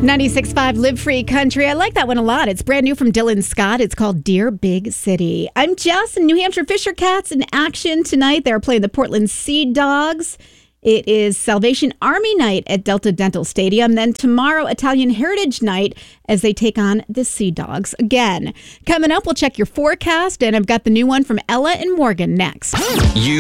96.5 Live Free Country. I like that one a lot. It's brand new from Dylan Scott. It's called Dear Big City. I'm Jess, and New Hampshire Fisher Cats in action tonight. They're playing the Portland Sea Dogs. It is Salvation Army Night at Delta Dental Stadium. Then tomorrow, Italian Heritage Night as they take on the Sea Dogs again. Coming up, we'll check your forecast, and I've got the new one from Ella and Morgan next.